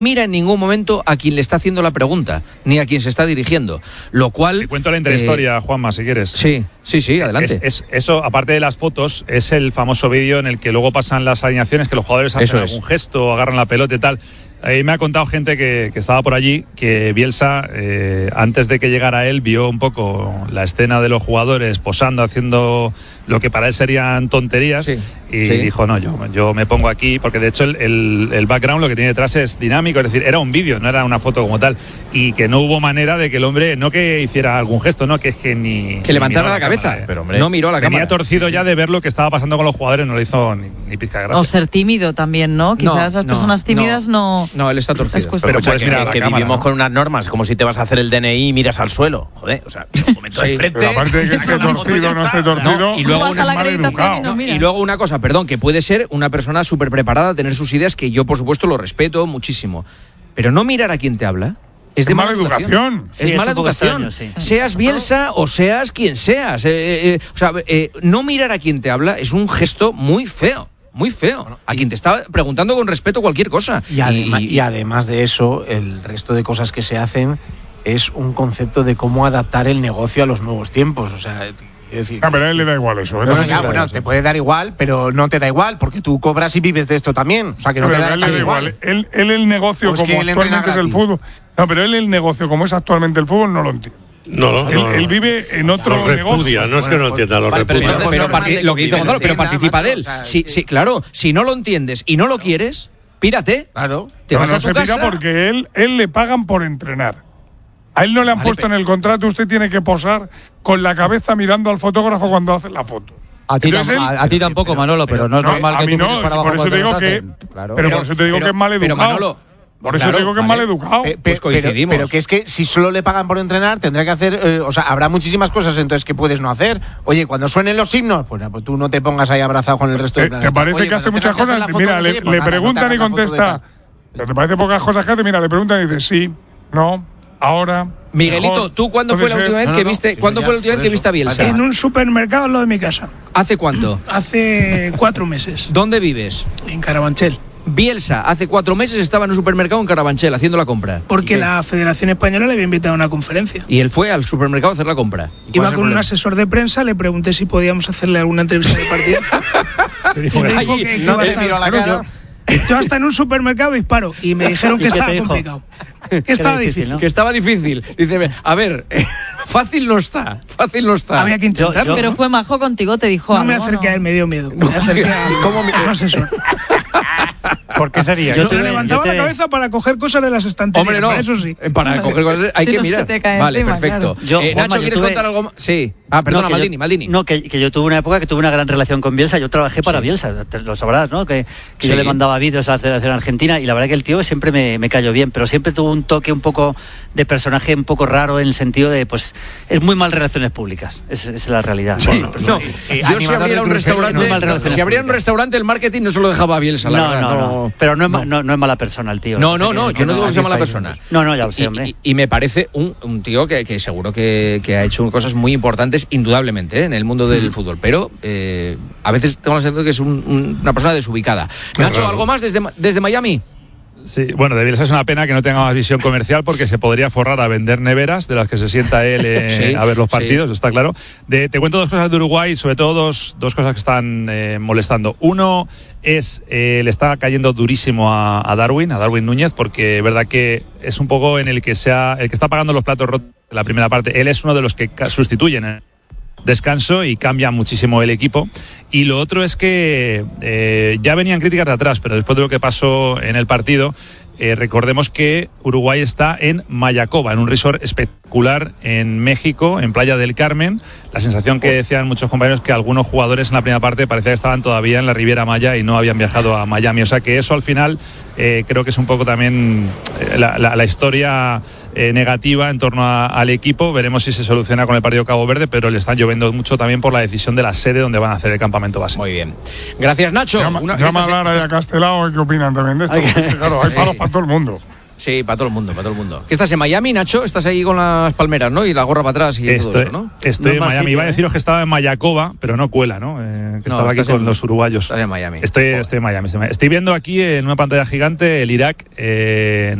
mira en ningún momento a quien le está haciendo la pregunta, ni a quien se está dirigiendo, lo cual... Te cuento la intrahistoria, Juanma, si quieres. Sí, adelante. Eso, aparte de las fotos, es el famoso vídeo en el que luego pasan las alineaciones, que los jugadores hacen algún gesto, agarran la pelota y tal. Ahí me ha contado gente que estaba por allí que Bielsa, antes de que llegara él, vio un poco la escena de los jugadores posando, haciendo lo que para él serían tonterías, dijo, no, yo me pongo aquí, porque de hecho el background, lo que tiene detrás es dinámico, es decir, era un vídeo, no era una foto como tal, y que no hubo manera de que el hombre, no que hiciera algún gesto, no, que es que ni... Que levantara la cabeza, pero hombre, no miró a la cámara. Tenía torcido ya de ver lo que estaba pasando con los jugadores, no le hizo ni pizca de gracia. O ser tímido también, ¿no? Quizás las personas tímidas no... No, él está torcido. Pero puedes mirar que vivimos con unas normas, como si te vas a hacer el DNI y miras al suelo. Joder, o sea, un momento de frente. Pero aparte de que esté torcido, no esté torcido, y luego y luego una cosa, perdón, que puede ser una persona súper preparada, tener sus ideas, que yo por supuesto lo respeto muchísimo, pero no mirar a quien te habla es de mala educación. Es mala educación. Extraño, sí. Seas Bielsa o seas quien seas. No mirar a quien te habla es un gesto muy feo. Muy feo. A quien te está preguntando con respeto cualquier cosa. Y además de eso, el resto de cosas que se hacen es un concepto de cómo adaptar el negocio a los nuevos tiempos. O sea, es decir, pero a él le da igual eso. Bueno, te puede dar igual, pero no te da igual, porque tú cobras y vives de esto también. O sea, que no te da igual. Él el negocio como actualmente es el fútbol. No, pero él el negocio como es actualmente el fútbol no lo entiende. Él vive en otro negocio. No es que no entienda, lo repudia. Pero lo que dice Gonzalo, pero participa de él. Sí, claro. Si no lo entiendes y no lo quieres, pírate. Claro. Te vas a tu casa. Porque él le pagan por entrenar. A él no le han puesto en el contrato, usted tiene que posar con la cabeza mirando al fotógrafo cuando hace la foto. A ti tampoco, Manolo, pero no es normal que tú mires para abajo cuando te hacen. Pero por eso te digo que es mal educado. Por eso digo que es mal educado. Pues coincidimos. Pero que es que si solo le pagan por entrenar, tendrá que hacer... habrá muchísimas cosas entonces que puedes no hacer. Oye, cuando suenen los himnos, pues tú no te pongas ahí abrazado con el resto del planeta. ¿Te parece que hace muchas cosas? Mira, le preguntan y contesta. ¿Te parece pocas cosas que hace? Mira, le preguntan y dice sí, no, ahora... Miguelito, ¿tú cuándo fue la última vez que viste? ¿Cuándo fue la última vez que viste a Bielsa? En un supermercado al lado de mi casa. ¿Hace cuánto? Hace 4 meses. ¿Dónde vives? En Carabanchel. Bielsa hace 4 meses estaba en un supermercado en Carabanchel haciendo la compra. Porque la Federación Española le había invitado a una conferencia. Y él fue al supermercado a hacer la compra. Iba con un asesor de prensa, le pregunté si podíamos hacerle alguna entrevista de partido. No te miró a la cara. Yo hasta en un supermercado disparo y me dijeron que estaba complicado. Que estaba difícil, ¿no? Que estaba difícil. Dice, a ver, fácil no está. Había que intentarlo. Pero fue majo contigo, te dijo algo. No me acerqué a él, me dio miedo. Me acerqué a su asesor. ¿Por qué sería? Yo levantaba la cabeza para coger cosas de las estanterías. Hombre, no. Eso sí. Para coger cosas hay que mirar. Vale, perfecto. Claro. Nacho, ¿quieres contar algo más? Sí. Perdona, Maldini. No, que yo tuve una época que tuve una gran relación con Bielsa. Yo trabajé para Bielsa, lo sabrás, ¿no? Que yo le mandaba vídeos a la Federación Argentina y la verdad que el tío siempre me cayó bien, pero siempre tuvo un toque un poco de personaje un poco raro en el sentido de, pues, es muy mal relaciones públicas. Esa es la realidad. Yo si abriera un restaurante, el marketing no se lo dejaba a Bielsa, la verdad. No. Pero no es mala persona el tío. No, yo no digo que sea mala persona. No, ya lo sé, hombre. Y me parece un tío que seguro que ha hecho cosas muy importantes, indudablemente, en el mundo del fútbol, pero a veces tengo la sensación que es una persona desubicada. Nacho, ¿algo más desde Miami? Sí, bueno, de Bielsa es una pena que no tenga más visión comercial porque se podría forrar a vender neveras de las que se sienta él a ver los partidos, está claro. Te cuento 2 cosas de Uruguay, sobre todo dos cosas que están molestando. Uno es, le está cayendo durísimo a Darwin Núñez, porque es verdad que es un poco en el que está pagando los platos rotos en la primera parte. Él es uno de los que sustituyen en descanso y cambia muchísimo el equipo. Y lo otro es que ya venían críticas de atrás, pero después de lo que pasó en el partido, recordemos que Uruguay está en Mayacoba, en un resort espectacular en México, en Playa del Carmen. La sensación que decían muchos compañeros que algunos jugadores en la primera parte parecía que estaban todavía en la Riviera Maya y no habían viajado a Miami. O sea que eso al final creo que es un poco también la historia negativa en torno al equipo. Veremos si se soluciona con el partido Cabo Verde, pero le están lloviendo mucho también por la decisión de la sede donde van a hacer el campamento base. Muy bien. Gracias, Nacho. Llama a Lara y a Castelao, ¿qué opinan también de esto? Claro, hay palos para todo el mundo. Sí, para todo el mundo, para todo el mundo. ¿Qué estás en Miami, Nacho? Estás ahí con las palmeras, ¿no? Y la gorra para atrás y todo eso, ¿no? Estoy en Miami. Iba a deciros que estaba en Mayacoba, pero no cuela, ¿no? Que estaba aquí con los uruguayos. Estás en Miami. Estoy en Miami. Estoy viendo aquí en una pantalla gigante el Irak